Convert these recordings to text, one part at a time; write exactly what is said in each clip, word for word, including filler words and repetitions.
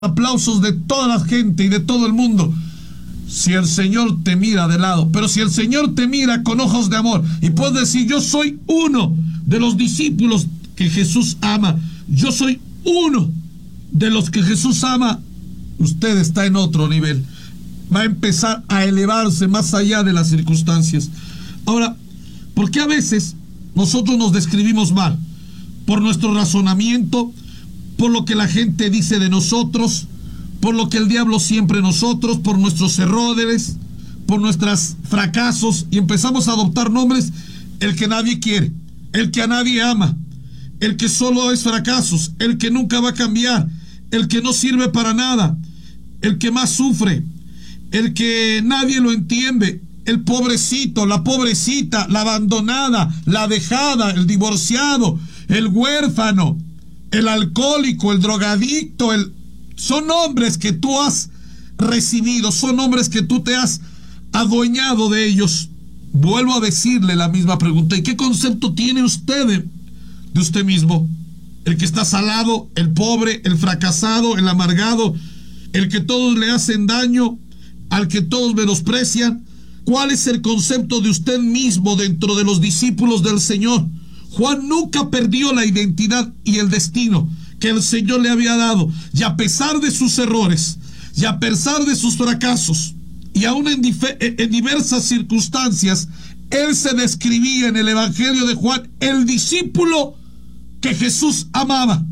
aplausos de toda la gente y de todo el mundo, si el Señor te mira de lado. Pero si el Señor te mira con ojos de amor y puedes decir: yo soy uno de los discípulos que Jesús ama, yo soy uno de los que Jesús ama, usted está en otro nivel. Va a empezar a elevarse más allá de las circunstancias. Ahora, ¿por qué a veces nosotros nos describimos mal? Por nuestro razonamiento, por lo que la gente dice de nosotros, por lo que el diablo siempre en nosotros, por nuestros errores, por nuestros fracasos, y empezamos a adoptar nombres: el que nadie quiere, el que a nadie ama, el que solo es fracasos, el que nunca va a cambiar, el que no sirve para nada, el que más sufre, el que nadie lo entiende, el pobrecito, la pobrecita, la abandonada, la dejada, el divorciado, el huérfano, el alcohólico, el drogadicto. El... son nombres que tú has recibido, son nombres que tú te has adueñado de ellos. Vuelvo a decirle la misma pregunta: ¿y qué concepto tiene usted de, de usted mismo? El que está salado, el pobre, el fracasado, el amargado, el que todos le hacen daño, al que todos menosprecian. ¿Cuál es el concepto de usted mismo dentro de los discípulos del Señor? Juan nunca perdió la identidad y el destino que el Señor le había dado, y a pesar de sus errores, y a pesar de sus fracasos, y aún en, en diversas circunstancias, él se describía en el Evangelio de Juan el discípulo que Jesús amaba.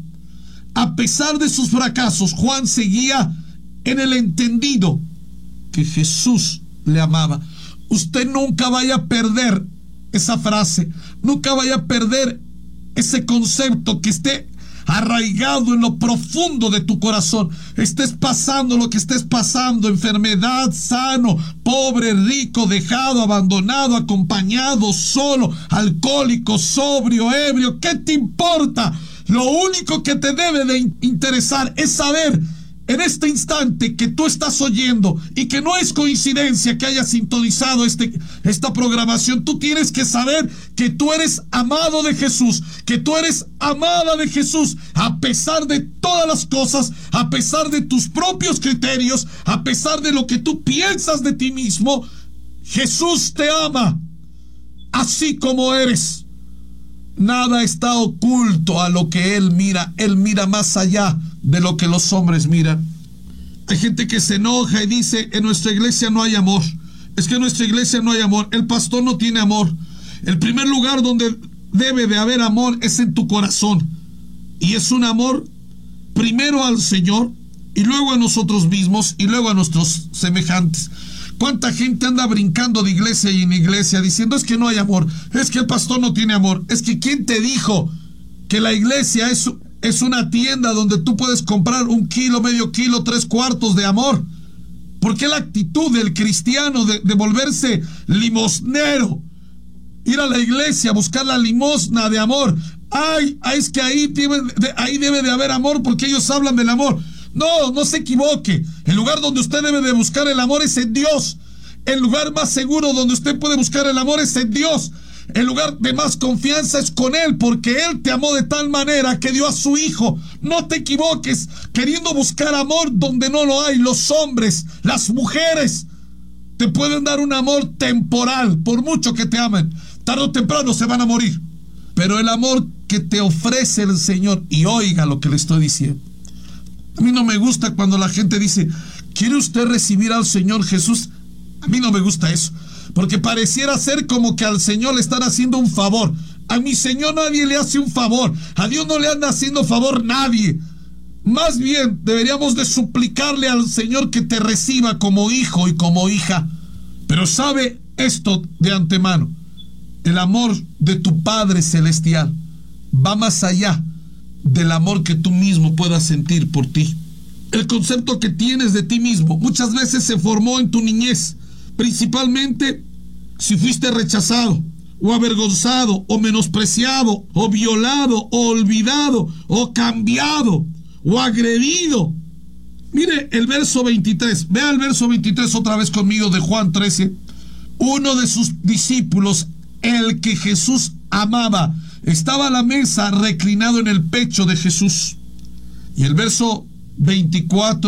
A pesar de sus fracasos, Juan seguía en el entendido que Jesús le amaba. Usted nunca vaya a perder esa frase, nunca vaya a perder ese concepto, que esté arraigado en lo profundo de tu corazón. Estés pasando lo que estés pasando, enfermedad, sano, pobre, rico, dejado, abandonado, acompañado, solo, alcohólico, sobrio, ebrio, ¿qué te importa? Lo único que te debe de interesar es saber en este instante que tú estás oyendo, y que no es coincidencia que hayas sintonizado este, esta programación. Tú tienes que saber que tú eres amado de Jesús, que tú eres amada de Jesús, a pesar de todas las cosas, a pesar de tus propios criterios, a pesar de lo que tú piensas de ti mismo. Jesús te ama así como eres. Nada está oculto a lo que Él mira. Él mira más allá de lo que los hombres miran. Hay gente que se enoja y dice: en nuestra iglesia no hay amor. Es que en nuestra iglesia no hay amor. El pastor no tiene amor. El primer lugar donde debe de haber amor es en tu corazón. Y es un amor primero al Señor, y luego a nosotros mismos, y luego a nuestros semejantes. ¿Cuánta gente anda brincando de iglesia y en iglesia diciendo: es que no hay amor, es que el pastor no tiene amor? Es que ¿quién te dijo que la iglesia es, es una tienda donde tú puedes comprar un kilo, medio kilo, tres cuartos de amor? ¿Por qué la actitud del cristiano de, de volverse limosnero? Ir a la iglesia a buscar la limosna de amor. Ay, ay, es que ahí debe, de, ahí debe de haber amor porque ellos hablan del amor. No, no se equivoque. El lugar donde usted debe de buscar el amor es en Dios. El lugar más seguro donde usted puede buscar el amor es en Dios. El lugar de más confianza es con Él, porque Él te amó de tal manera que dio a su Hijo. No te equivoques queriendo buscar amor donde no lo hay. Los hombres, las mujeres te pueden dar un amor temporal, por mucho que te amen. Tarde o temprano se van a morir. Pero el amor que te ofrece el Señor, y oiga lo que le estoy diciendo, a mí no me gusta cuando la gente dice: ¿quiere usted recibir al Señor Jesús? A mí no me gusta eso, porque pareciera ser como que al Señor le están haciendo un favor. A mi Señor nadie le hace un favor. A Dios no le anda haciendo favor nadie. Más bien deberíamos de suplicarle al Señor que te reciba como hijo y como hija. Pero sabe esto de antemano: el amor de tu Padre Celestial va más allá del amor que tú mismo puedas sentir por ti. El concepto que tienes de ti mismo muchas veces se formó en tu niñez, principalmente si fuiste rechazado, o avergonzado, o menospreciado, o violado, o olvidado, o cambiado, o agredido. Mire el verso veintitrés, vea el verso veintitrés otra vez conmigo de Juan trece. Uno de sus discípulos, el que Jesús amaba, estaba a la mesa reclinado en el pecho de Jesús. Y el verso veinticuatro